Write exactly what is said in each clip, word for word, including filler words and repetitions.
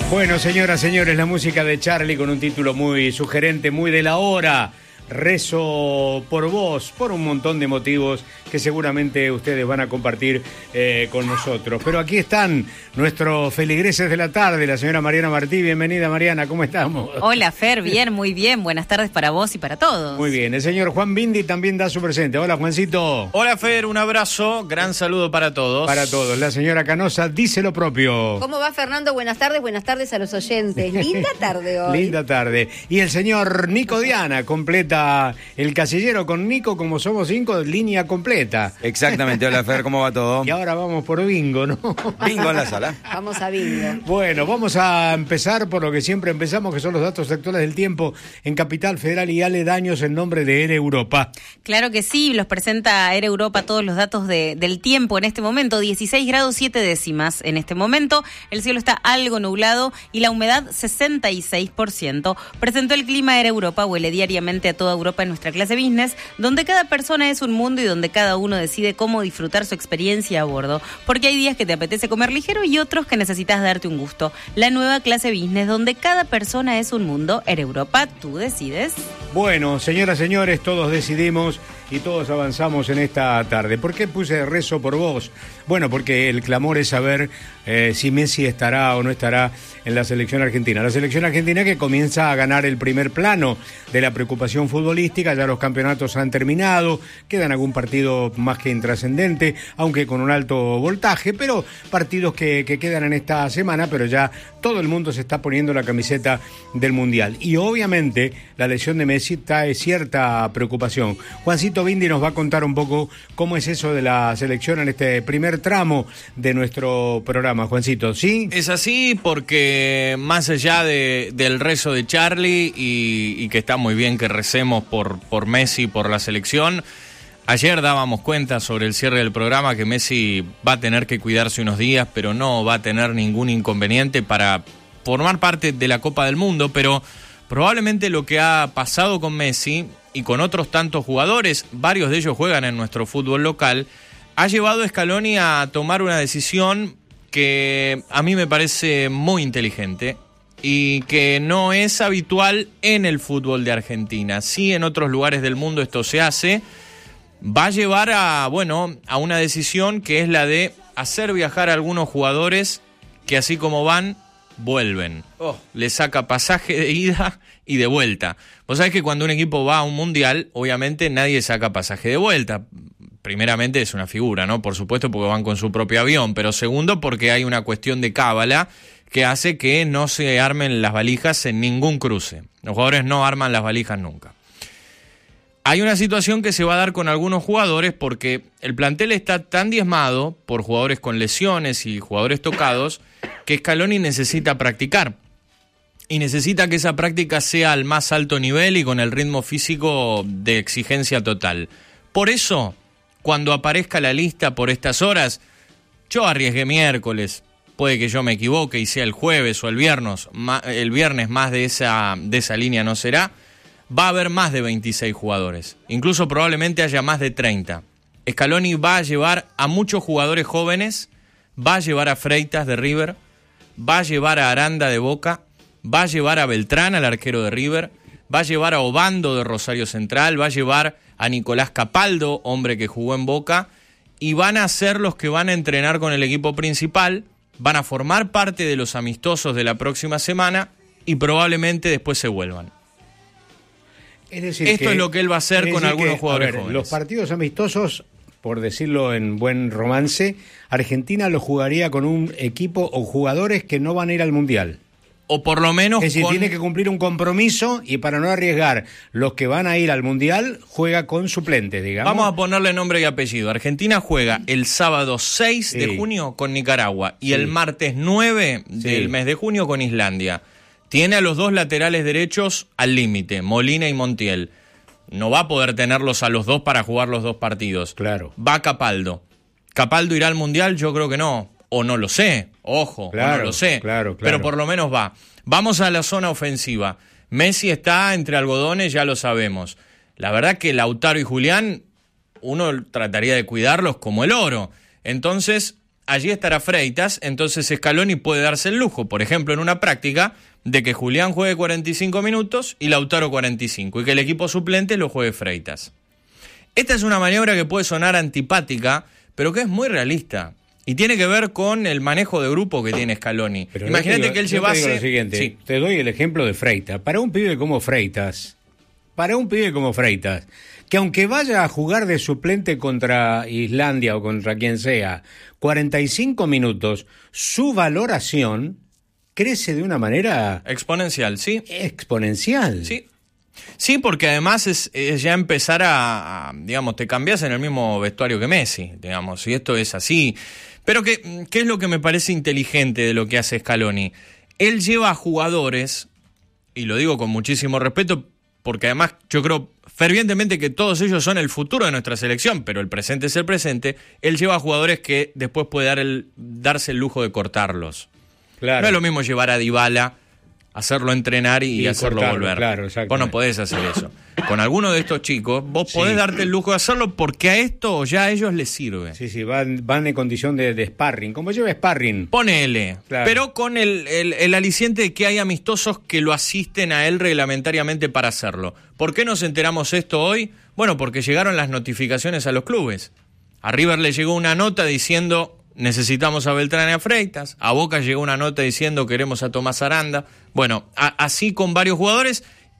Bueno, señoras, señores, la música de Charlie con un título muy sugerente, muy de la hora. Rezo por vos, por un montón de motivos que seguramente ustedes van a compartir eh, con nosotros. Pero aquí están nuestros feligreses de la tarde, la señora Mariana Martí. Bienvenida, Mariana, ¿cómo estamos? Hola, Fer, bien, muy bien. Buenas tardes para vos y para todos. Muy bien, el señor Juan Bindi también da su presente. Hola, Juancito. Hola, Fer, un abrazo, gran saludo para todos. Para todos. La señora Canosa dice lo propio. ¿Cómo va, Fernando? Buenas tardes, buenas tardes a los oyentes. Linda tarde hoy. Linda tarde. Y el señor Nico Diana completa el casillero con Nico, como somos cinco, línea completa. Exactamente. Hola, Fer, ¿cómo va todo? Y ahora vamos por bingo, ¿no? Bingo en la sala. Vamos a bingo. Bueno, vamos a empezar por lo que siempre empezamos, que son los datos actuales del tiempo en Capital Federal y aledaños en nombre de ERE Europa. Claro que sí, los presenta ERE Europa todos los datos de, del tiempo en este momento. dieciséis grados siete décimas en este momento. El cielo está algo nublado y la humedad sesenta y seis por ciento. Presentó el clima ERE Europa, huele diariamente a toda Europa en nuestra clase business, donde cada persona es un mundo y donde cada uno decide cómo disfrutar su experiencia a bordo. Porque hay días que te apetece comer ligero y otros que necesitas darte un gusto. La nueva clase business, donde cada persona es un mundo. ERE Europa, tú decides. Bueno, señoras, señores, todos decidimos y todos avanzamos en esta tarde. ¿Por qué puse rezo por vos? Bueno, porque el clamor es saber eh, si Messi estará o no estará en la selección argentina. La selección argentina que comienza a ganar el primer plano de la preocupación futbolística. Ya los campeonatos han terminado, quedan algún partido más que intrascendente, aunque con un alto voltaje, pero partidos que, que quedan en esta semana, pero ya todo el mundo se está poniendo la camiseta del Mundial. Y obviamente la lesión de Messi trae cierta preocupación. Juancito Bindi nos va a contar un poco cómo es eso de la selección en este primer tramo de nuestro programa. Juancito, ¿sí? Es así porque más allá de, del rezo de Charlie y, y que está muy bien que recemos por, por Messi, por la selección, ayer dábamos cuenta sobre el cierre del programa que Messi va a tener que cuidarse unos días, pero no va a tener ningún inconveniente para formar parte de la Copa del Mundo, pero probablemente lo que ha pasado con Messi y con otros tantos jugadores, varios de ellos juegan en nuestro fútbol local, ha llevado a Scaloni a tomar una decisión que a mí me parece muy inteligente y que no es habitual en el fútbol de Argentina. Sí, en otros lugares del mundo esto se hace. Va a llevar a, bueno, a una decisión que es la de hacer viajar a algunos jugadores que así como van, vuelven. Oh, le saca pasaje de ida y de vuelta. Vos sabés que cuando un equipo va a un mundial, obviamente nadie saca pasaje de vuelta. Primeramente es una figura, ¿no? Por supuesto porque van con su propio avión, pero segundo porque hay una cuestión de cábala que hace que no se armen las valijas en ningún cruce. Los jugadores no arman las valijas nunca. Hay una situación que se va a dar con algunos jugadores porque el plantel está tan diezmado por jugadores con lesiones y jugadores tocados que Scaloni necesita practicar. Y necesita que esa práctica sea al más alto nivel y con el ritmo físico de exigencia total. Por eso, cuando aparezca la lista por estas horas, yo arriesgué miércoles, puede que yo me equivoque y sea el jueves o el viernes, el viernes más de esa, de esa línea no será, va a haber más de veintiséis jugadores, incluso probablemente haya más de treinta. Scaloni va a llevar a muchos jugadores jóvenes, va a llevar a Freitas de River, va a llevar a Aranda de Boca, va a llevar a Beltrán, al arquero de River, va a llevar a Obando de Rosario Central, va a llevar a Nicolás Capaldo, hombre que jugó en Boca, y van a ser los que van a entrenar con el equipo principal, van a formar parte de los amistosos de la próxima semana y probablemente después se vuelvan. Es decir, Esto que, es lo que él va a hacer con algunos que, jugadores a ver, jóvenes. Los partidos amistosos, por decirlo en buen romance, Argentina lo jugaría con un equipo o jugadores que no van a ir al Mundial. O por lo menos Es decir, con... tiene que cumplir un compromiso y para no arriesgar los que van a ir al Mundial, juega con suplentes, digamos. Vamos a ponerle nombre y apellido. Argentina juega el sábado seis sí. de junio con Nicaragua y sí. el martes nueve sí. del mes de junio con Islandia. Tiene a los dos laterales derechos al límite, Molina y Montiel. No va a poder tenerlos a los dos para jugar los dos partidos. Claro. Va Capaldo. ¿Capaldo irá al Mundial? Yo creo que no. O no lo sé. Ojo, claro, o no lo sé. Claro, claro. Pero por lo menos va. Vamos a la zona ofensiva. Messi está entre algodones, ya lo sabemos. La verdad que Lautaro y Julián, uno trataría de cuidarlos como el oro. Entonces, allí estará Freitas, entonces Scaloni puede darse el lujo, por ejemplo, en una práctica, de que Julián juegue cuarenta y cinco minutos y Lautaro cuarenta y cinco, y que el equipo suplente lo juegue Freitas. Esta es una maniobra que puede sonar antipática, pero que es muy realista. Y tiene que ver con el manejo de grupo que tiene Scaloni. Pero imagínate digo, que él yo llevase... te digo lo siguiente, Sí. te doy el ejemplo de Freitas. Para un pibe como Freitas, para un pibe como Freitas, que aunque vaya a jugar de suplente contra Islandia o contra quien sea, cuarenta y cinco minutos, su valoración crece de una manera Exponencial, sí. exponencial. Sí. Sí, porque además es, es ya empezar a, a, digamos, te cambias en el mismo vestuario que Messi, digamos, y esto es así. Pero ¿qué, qué es lo que me parece inteligente de lo que hace Scaloni? Él lleva a jugadores, y lo digo con muchísimo respeto, porque además yo creo fervientemente que todos ellos son el futuro de nuestra selección, pero el presente es el presente. Él lleva a jugadores que después puede dar el, darse el lujo de cortarlos. Claro. No es lo mismo llevar a Dybala, hacerlo entrenar y, Y hacerlo cortarlo, volver. claro, vos exactamente. no podés hacer eso. Con alguno de estos chicos, vos Sí. podés darte el lujo de hacerlo porque a esto ya a ellos les sirve. Sí, sí, van, van en condición de, de sparring, como lleva sparring. Ponele, Claro. pero con el, el, el aliciente de que hay amistosos que lo asisten a él reglamentariamente para hacerlo. ¿Por qué nos enteramos esto hoy? Bueno, porque llegaron las notificaciones a los clubes. A River le llegó una nota diciendo necesitamos a Beltrán y a Freitas. A Boca llegó una nota diciendo queremos a Tomás Aranda. Bueno, a, así con varios jugadores,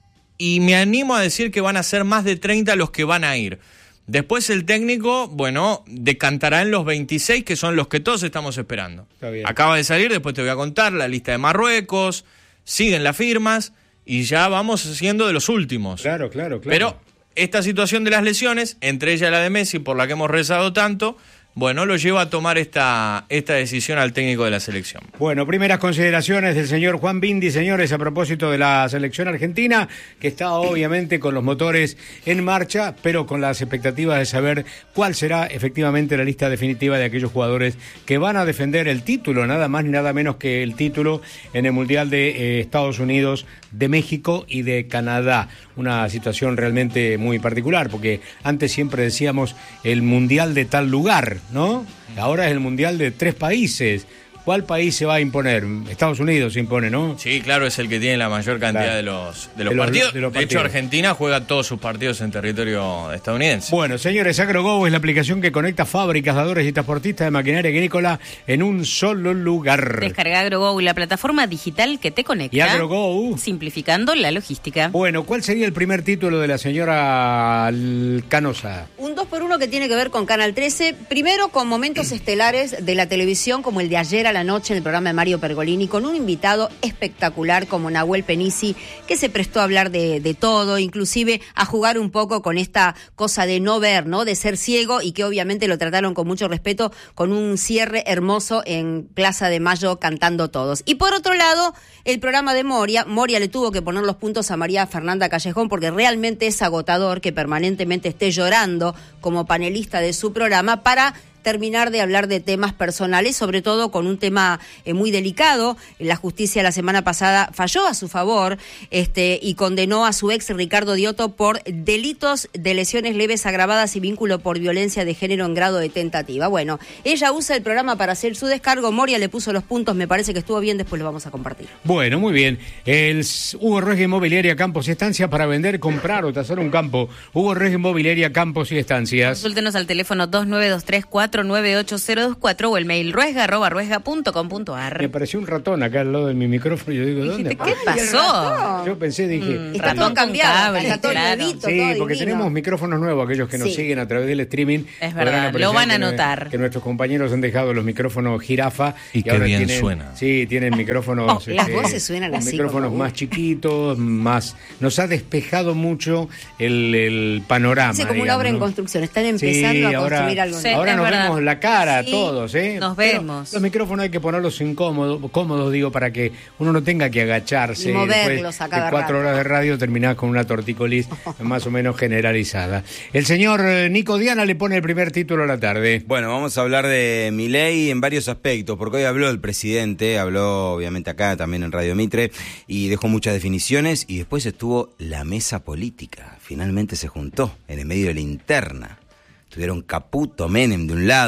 y me animo a decir que van a ser más de treinta los que van a ir. Después el técnico, bueno, decantará en los veintiséis, que son los que todos estamos esperando. Está bien. Acaba de salir, después te voy a contar la lista de Marruecos, siguen las firmas y ya vamos siendo de los últimos. Claro, claro, claro. Pero esta situación de las lesiones, entre ellas la de Messi, por la que hemos rezado tanto, bueno, lo lleva a tomar esta, esta decisión al técnico de la selección. Bueno, primeras consideraciones del señor Juan Bindi, señores, a propósito de la selección argentina, que está obviamente con los motores en marcha, pero con las expectativas de saber cuál será efectivamente la lista definitiva de aquellos jugadores que van a defender el título, nada más ni nada menos que el título en el Mundial de eh, Estados Unidos, de México y de Canadá. Una situación realmente muy particular, porque antes siempre decíamos el Mundial de tal lugar, ¿no? Ahora es el Mundial de tres países. ¿Cuál país se va a imponer? Estados Unidos se impone, ¿no? Sí, claro, es el que tiene la mayor cantidad Claro. de los, de los, De los- partidos. de los De hecho, partidos. Argentina juega todos sus partidos en territorio estadounidense. Bueno, señores, AgroGo es la aplicación que conecta fábricas, dadores y transportistas de maquinaria agrícola en un solo lugar. Descarga AgroGo, la plataforma digital que te conecta. Y AgroGo. Simplificando la logística. Bueno, ¿cuál sería el primer título de la señora Canosa? Un dos por uno que tiene que ver con Canal trece, primero con momentos estelares de la televisión como el de ayer a la noche en el programa de Mario Pergolini, con un invitado espectacular como Nahuel Penisi, que se prestó a hablar de, de todo, inclusive a jugar un poco con esta cosa de no ver, ¿no? De ser ciego, y que obviamente lo trataron con mucho respeto, con un cierre hermoso en Plaza de Mayo cantando todos. Y por otro lado, el programa de Moria, Moria le tuvo que poner los puntos a María Fernanda Callejón porque realmente es agotador que permanentemente esté llorando como panelista de su programa para terminar de hablar de temas personales, sobre todo con un tema eh, muy delicado. La justicia la semana pasada falló a su favor este, y condenó a su ex Ricardo Diotto por delitos de lesiones leves agravadas y vínculo por violencia de género en grado de tentativa. Bueno, ella usa el programa para hacer su descargo. Moria le puso los puntos, me parece que estuvo bien, después lo vamos a compartir. Bueno, muy bien. El Hugo Ruesga Inmobiliaria Campos y Estancias para vender, comprar o tasar un campo. Hugo Ruesga Inmobiliaria Campos y Estancias. Consúltenos al teléfono dos nueve dos tres cuatro nueve ocho cero dos cuatro o el mail ruesga arroba ruesga punto com punto Me ar. apareció un ratón acá al lado de mi micrófono y yo digo, ¿dónde? Dijiste, ¿qué pasó? Yo pensé, dije... Mm, Está ratón todo con cambiado, cable, está todo claro. nuevito, Sí, todo porque divino. tenemos micrófonos nuevos, aquellos que nos Sí. siguen a través del streaming. Es podrán verdad, apreciar lo van a que nue- notar. Que nuestros compañeros han dejado los micrófonos jirafa. Y qué ahora bien tienen- suena. Sí, tienen micrófonos... Oh, las este, voces suenan con así micrófonos como- más chiquitos, más... Nos ha despejado mucho el, el panorama. Dice como una digamos, obra en ¿no? construcción, están empezando Sí, a ahora, construir algo Sí, nuevo. ahora es nos verdad. vemos la cara Sí, todos, ¿eh? nos Pero vemos. Los micrófonos hay que ponerlos incómodos, cómodos, digo, para que uno no tenga que agacharse. Y moverlos Después a cada de cuatro rato. horas de radio terminás con una tortícolis más o menos generalizada. El señor eh, Nico Diana le pone el primer título a la tarde. Bueno, vamos a hablar de Milei en varios aspectos, porque hoy habló el presidente, habló obviamente acá también en Radio Mitre, y dejó muchas definiciones, y después estuvo la mesa política. Finalmente se juntó en el medio de la interna. Tuvieron Caputo, Menem de un lado,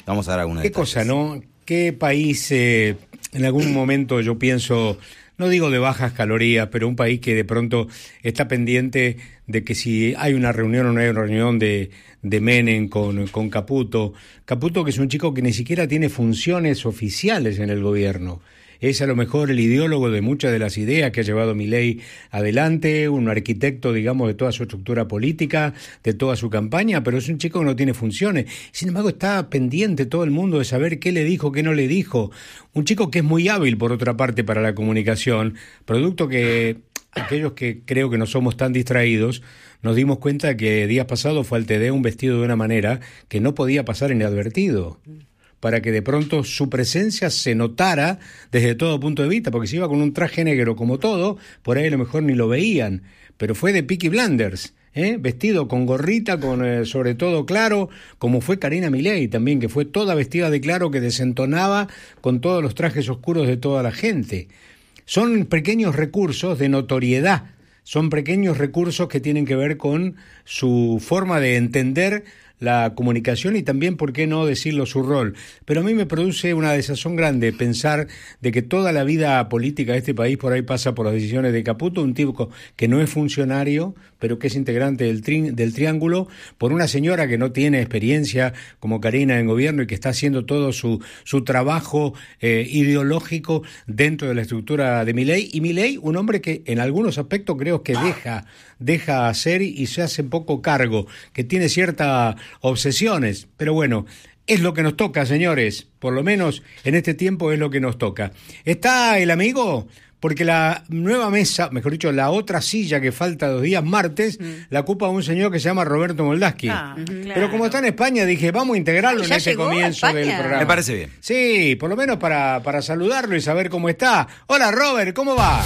Vamos a dar alguna. Qué cosa, ¿no? Qué país, eh, en algún momento yo pienso, no digo de bajas calorías, pero un país que de pronto está pendiente de que si hay una reunión o no hay una reunión de, de Menem con, con Caputo. Caputo, que es un chico que ni siquiera tiene funciones oficiales en el gobierno. Es a lo mejor el ideólogo de muchas de las ideas que ha llevado Milei adelante, un arquitecto, digamos, de toda su estructura política, de toda su campaña, pero es un chico que no tiene funciones. Sin embargo, está pendiente todo el mundo de saber qué le dijo, qué no le dijo. Un chico que es muy hábil, por otra parte, para la comunicación, producto que aquellos que creo que no somos tan distraídos, nos dimos cuenta que días pasados fue al T D un vestido de una manera que no podía pasar inadvertido, para que de pronto su presencia se notara desde todo punto de vista, porque si iba con un traje negro como todo, por ahí a lo mejor ni lo veían, pero fue de Peaky Blinders, ¿eh? Vestido con gorrita, con eh, sobre todo claro, como fue Karina Milei también, que fue toda vestida de claro, que desentonaba con todos los trajes oscuros de toda la gente. Son pequeños recursos de notoriedad, son pequeños recursos que tienen que ver con su forma de entender la comunicación y también, ¿por qué no decirlo, su rol? Pero a mí me produce una desazón grande pensar de que toda la vida política de este país por ahí pasa por las decisiones de Caputo, un tipo que no es funcionario, pero que es integrante del, tri- del triángulo, por una señora que no tiene experiencia como Karina en gobierno y que está haciendo todo su, su trabajo eh, ideológico dentro de la estructura de Milei, y Milei, un hombre que en algunos aspectos creo que deja, deja hacer y se hace poco cargo, que tiene ciertas obsesiones, pero bueno, es lo que nos toca, señores, por lo menos en este tiempo es lo que nos toca. ¿Está el amigo? Porque la nueva mesa, mejor dicho, la otra silla que falta dos días, martes, mm. la ocupa un señor que se llama Roberto Moldaski. Ah, claro. Pero como está en España, dije, vamos a integrarlo en este comienzo del programa. Me parece bien. Sí, por lo menos para, para saludarlo y saber cómo está. Hola, Robert, ¿cómo va?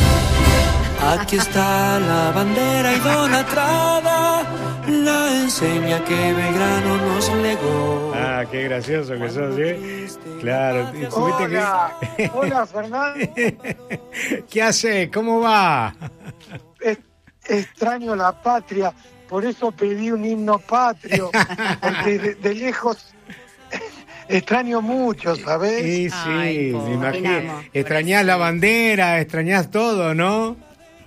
Aquí está la bandera idolatrada, la enseña que Belgrano nos legó. Ah, qué gracioso que sos, ¿eh? Claro. Hola, que... hola Fernando. ¿Qué hace? ¿Cómo va? Es, extraño la patria, por eso pedí un himno patrio, porque de, de lejos extraño mucho, ¿sabés? Sí, sí, Ay, me imagino. Extrañás la bandera, extrañás todo, ¿no?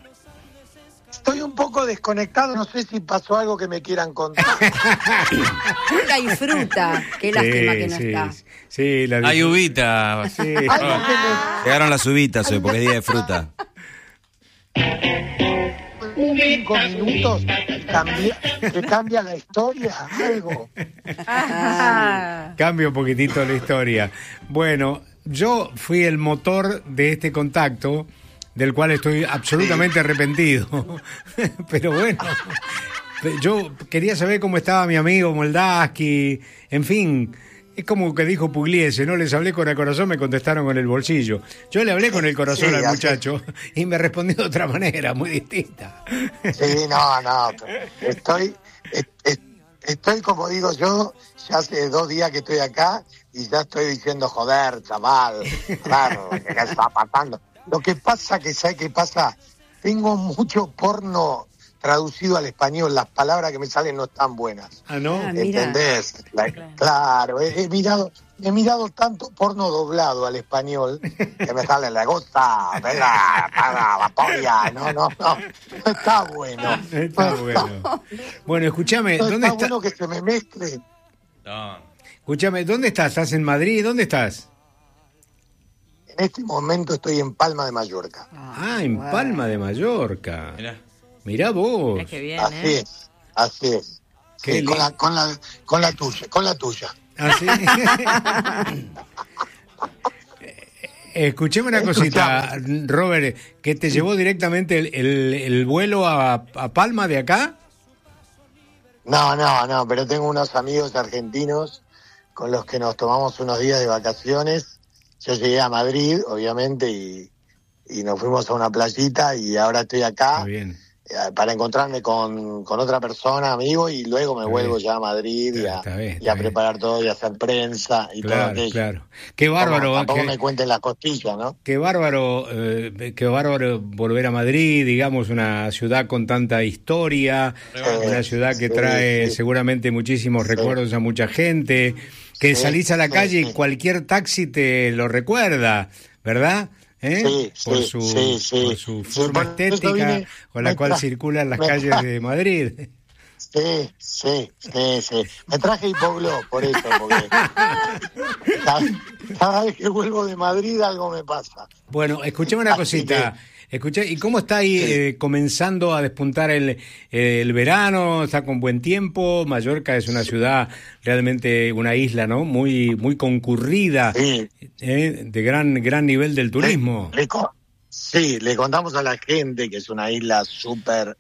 Estoy un poco desconectado, no sé si pasó algo que me quieran contar. Hay fruta, qué lástima sí, que no sí, está. Sí, la hay uvita. Sí. Ah. Llegaron las uvitas hoy porque es día de fruta. Cinco minutos cambia, que cambia la historia, algo. Ah. Cambia un poquitito la historia. Bueno, yo fui el motor de este contacto, del cual estoy absolutamente arrepentido. Pero bueno, yo quería saber cómo estaba mi amigo Moldaski, en fin, es como que dijo Pugliese, no les hablé con el corazón, me contestaron con el bolsillo. Yo le hablé con el corazón sí, al muchacho y me respondió de otra manera, muy distinta. Sí, no, no, estoy, estoy como digo yo, ya hace dos días que estoy acá y ya estoy diciendo, joder, chaval, claro, ¿qué está pasando? Lo que pasa, que ¿sabes qué pasa? Tengo mucho porno traducido al español, las palabras que me salen no están buenas. Ah, ¿no? ¿Entendés? La, claro, he, he mirado he mirado tanto porno doblado al español que me sale la gota, la, la, la polla, no, no, no, no está bueno. Está bueno. Bueno, escúchame, no ¿dónde está? está? Bueno que se me mezcle. No. Escúchame, ¿dónde estás? ¿Estás en Madrid? ¿Dónde estás? En este momento estoy en Palma de Mallorca. Ah, en wow. Palma de Mallorca. Mirá, Mirá vos. Mirá qué bien, así ¿eh? es, así es. Sí, con, la, con, la, con la tuya, con la tuya. ¿Ah, sí? Escucheme una cosita, Robert, que te llevó directamente el, el, el vuelo a, a Palma de acá. No, no, no, pero tengo unos amigos argentinos con los que nos tomamos unos días de vacaciones. Yo llegué a Madrid, obviamente, y, y nos fuimos a una playita y ahora estoy acá eh, para encontrarme con, con otra persona, amigo, y luego me está vuelvo bien. ya a Madrid y a, bien, y a preparar todo y a hacer prensa y claro, todo aquello. Claro, qué bárbaro. Como, tampoco que, me cuenten las costillas, ¿no? Qué bárbaro, eh, qué bárbaro volver a Madrid, digamos, una ciudad con tanta historia, eh, una ciudad que sí, trae sí. seguramente muchísimos sí. recuerdos a mucha gente. que sí, salís a la sí, calle sí. y cualquier taxi te lo recuerda, ¿verdad? ¿Eh? Sí, por sí, su, sí, sí. por su Sí, forma por eso estética vine- con la me cual tra- circulan las me calles tra- de Madrid. Sí, sí, sí, sí. Me traje hipoglo por eso, porque cada, cada vez que vuelvo de Madrid algo me pasa. Bueno, escuchame una Así cosita. Escuché, ¿y cómo está ahí Sí. eh, comenzando a despuntar el, eh, el verano? ¿Está con buen tiempo? Mallorca es una ciudad, realmente una isla, ¿no? Muy muy concurrida, Sí. eh, de gran gran nivel del turismo. Le, le co- sí, le contamos a la gente que es una isla súper...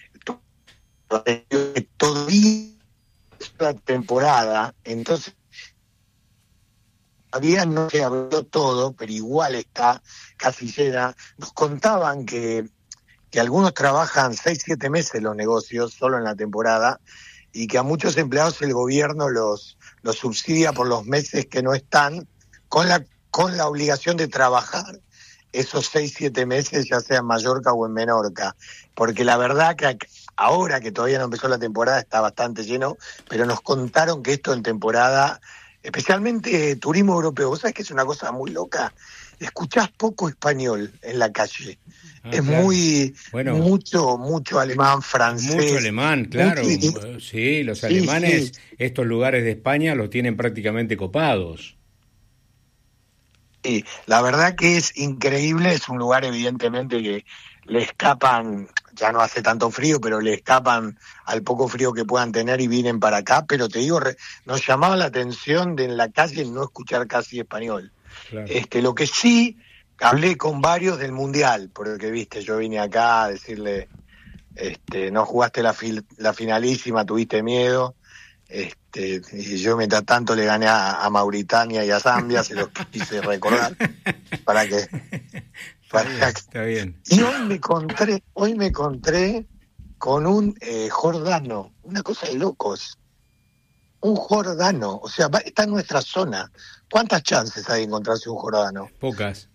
Todavía es la temporada, entonces todavía no se abrió todo, pero igual está casi llena. Nos contaban que, que algunos trabajan seis, siete meses los negocios solo en la temporada y que a muchos empleados el gobierno los, los subsidia por los meses que no están con la, con la obligación de trabajar esos seis, siete meses, ya sea en Mallorca o en Menorca. Porque la verdad que ahora que todavía no empezó la temporada está bastante lleno, pero nos contaron que esto en temporada, especialmente turismo europeo, vos sabés que es una cosa muy loca, escuchás poco español en la calle. Ah, es claro. muy, Bueno. mucho, mucho alemán, francés. Mucho alemán, claro. Mucho- Sí, los Sí, alemanes, sí. estos lugares de España los tienen prácticamente copados. Sí, la verdad que es increíble, es un lugar evidentemente que le escapan, ya no hace tanto frío, pero le escapan al poco frío que puedan tener y vienen para acá, pero te digo, re- nos llamaba la atención de en la calle no escuchar casi español. Claro. Este, lo que sí, hablé con varios del Mundial, porque viste, yo vine acá a decirle, este, no jugaste la, fil- la finalísima, tuviste miedo. Este, y yo mientras tanto le gané a, a Mauritania y a Zambia, se los quise recordar para que, para que- Está bien. y hoy me encontré, hoy me encontré con un eh, jordano, una cosa de locos, un jordano, o sea, va- está en nuestra zona. ¿Cuántas chances hay de encontrarse un jordano? Pocas.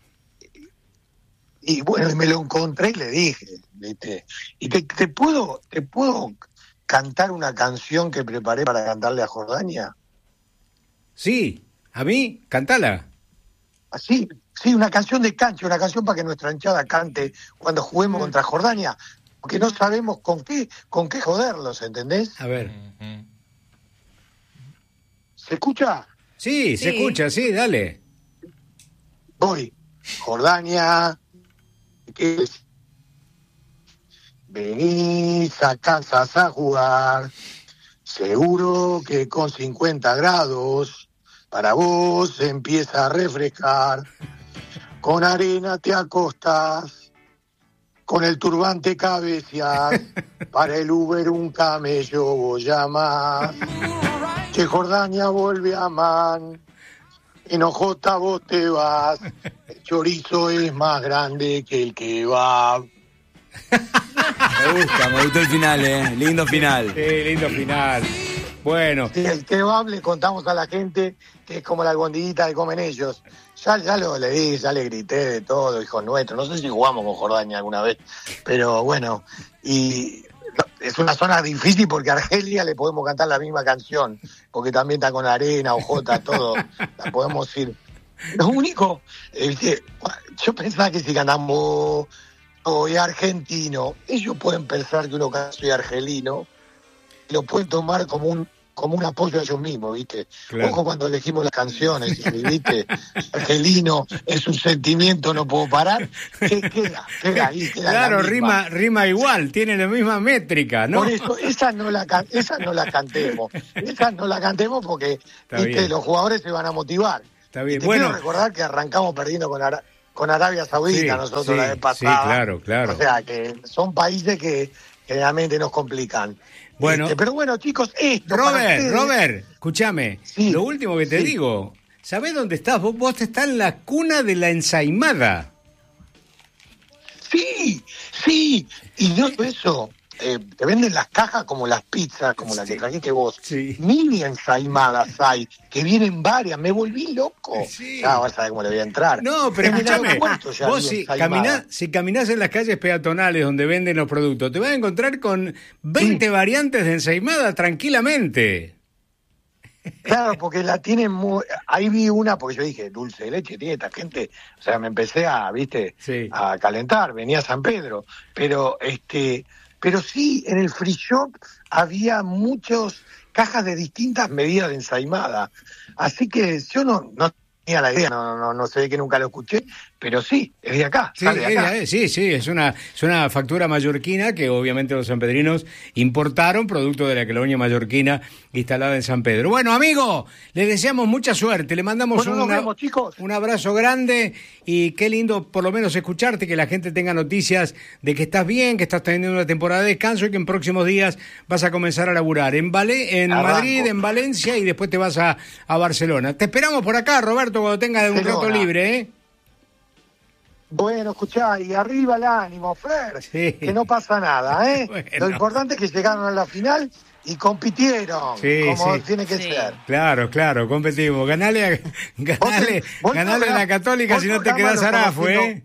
Y bueno, y me lo encontré y le dije, ¿viste? Y te, te puedo, te puedo cantar una canción que preparé para cantarle a Jordania. Sí, a mí, cantala. Así, sí, una canción de cancha, una canción para que nuestra hinchada cante cuando juguemos contra Jordania, porque no sabemos con qué, con qué joderlos, ¿entendés? A ver. Ujú. ¿Se escucha? Sí, se Sí. escucha, sí, dale. Voy. Jordania, ¿qué es? Venís a Kansas a jugar, seguro que con cincuenta grados para vos empieza a refrescar. Con arena te acostas, con el turbante cabeceas, para el Uber un camello vos llamás. Que Jordania vuelve a Man, en Ojota vos te vas, el chorizo es más grande que el kebab. Me gusta, me gustó el final, eh. Lindo final. Sí, lindo final. Bueno, Y el kebab le contamos a la gente que es como la albondiguita que comen ellos. Ya, ya lo le di, ya le grité de todo, hijo nuestro. No sé si jugamos con Jordania alguna vez, pero bueno, y no, es una zona difícil porque a Argelia le podemos cantar la misma canción, porque también está con arena, ojota, todo. La podemos ir. Lo único, es que yo pensaba que si cantamos soy argentino, ellos pueden pensar que uno canta soy argelino, lo pueden tomar como un como un apoyo a ellos mismos, ¿viste? Claro. Ojo cuando elegimos las canciones, ¿viste? Argelino es un sentimiento, no puedo parar. ¿Qué queda? Queda ahí, queda claro, la misma. rima, rima igual, tiene la misma métrica, ¿no? Por eso, esa no la can- esa no la cantemos. Esa no la cantemos porque Está ¿viste? bien. Los jugadores se van a motivar. Está bien. Y te Bueno. quiero recordar que arrancamos perdiendo con, Ara- con Arabia Saudita Sí, nosotros sí, la vez sí, pasada. claro, claro. O sea que son países que generalmente nos complican. Bueno. Este, pero bueno, chicos, esto para Robert, ustedes- Robert, escúchame. Sí, Lo último que te sí. digo, ¿sabés dónde estás? Vos, vos estás en la cuna de la ensaimada. Sí, sí. Y no solo eso, eh, te venden las cajas como las pizzas, como la que trajiste vos. Sí. Mini ensaimadas hay, que vienen varias. Me volví loco. Sí. Ya vas a ver cómo le voy a entrar. No, pero En el escúchame, aeropuerto ya vos había si ensaimada. caminás, si caminás en las calles peatonales donde venden los productos, te vas a encontrar con veinte variantes de ensaimada tranquilamente. Claro, porque la tienen muy... Ahí vi una, porque yo dije, dulce de leche tiene esta gente. O sea, me empecé a, viste, Sí. a calentar. Venía a San Pedro. Pero, este... Pero sí, en el free shop había muchas cajas de distintas medidas de ensaimada. Así que yo no, no tenía la idea, no, no, no sé que nunca lo escuché, pero sí, es de acá, Sí, sale de acá. es, sí, sí, es una, es una factura mallorquina que obviamente los sanpedrinos importaron, producto de la colonia mallorquina instalada en San Pedro. Bueno, amigo, le deseamos mucha suerte, le mandamos Bueno, nos una- vemos, chicos. un abrazo grande y qué lindo por lo menos escucharte, que la gente tenga noticias de que estás bien, que estás teniendo una temporada de descanso y que en próximos días vas a comenzar a laburar en, Vale- en Arranco. Madrid, en Valencia y después te vas a, a Barcelona. Te esperamos por acá, Roberto, cuando tengas un Barcelona. rato libre, ¿eh? Bueno, escuchá, y arriba el ánimo, Fer, Sí. que no pasa nada, ¿eh? Bueno. Lo importante es que llegaron a la final y compitieron, Sí, como sí. tiene que Sí. ser. Claro, claro, competimos. Ganale a, ganale, vos ganale a la programa- Católica vos si no te programa quedás lo arafo, estamos ¿eh?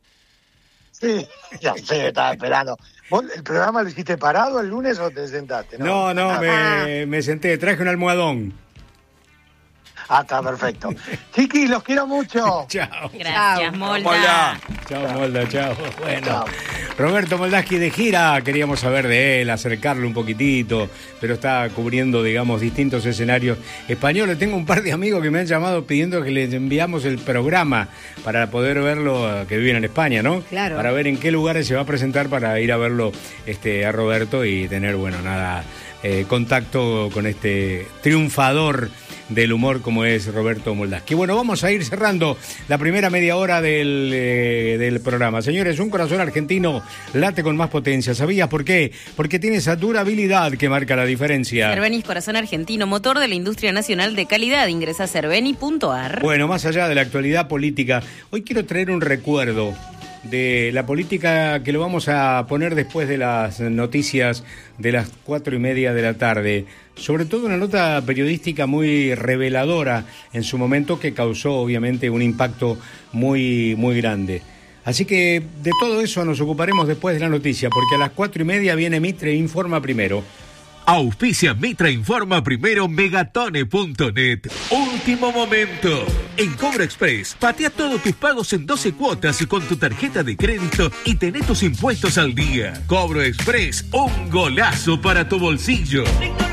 Sí, ya sé, estaba esperando. ¿Vos el programa lo hiciste parado el lunes o te sentaste? No, no, Ah, me, me senté, traje un almohadón. Ah, está perfecto. Chiquis, los quiero mucho. Chao. Gracias, Chao. Molda. Molda. Chao, Molda, chao. Bueno, Chao. Roberto Moldaski de gira, queríamos saber de él, acercarlo un poquitito, pero está cubriendo, digamos, distintos escenarios españoles. Tengo un par de amigos que me han llamado pidiendo que les enviamos el programa para poder verlo, eh, que viven en España, ¿no? Claro. Para ver en qué lugares se va a presentar para ir a verlo este, a Roberto y tener, bueno, nada, eh, contacto con este triunfador del humor como es Roberto Moldaski. Bueno, vamos a ir cerrando la primera media hora del, eh, del programa. Señores, un corazón argentino late con más potencia. ¿Sabías por qué? Porque tiene esa durabilidad que marca la diferencia. Cervenis Corazón Argentino, motor de la industria nacional de calidad. Ingresa a cerveni punto ar. Bueno, más allá de la actualidad política, hoy quiero traer un recuerdo de la política que lo vamos a poner después de las noticias de las cuatro y media de la tarde. Sobre todo una nota periodística muy reveladora en su momento que causó obviamente un impacto muy, muy grande. Así que de todo eso nos ocuparemos después de la noticia, porque a las cuatro y media viene Mitre Informa primero. Auspicia Mitra Informa primero Megatone punto net. Último momento. En Cobro Express, patea todos tus pagos en doce cuotas con tu tarjeta de crédito y tené tus impuestos al día. Cobro Express, un golazo para tu bolsillo.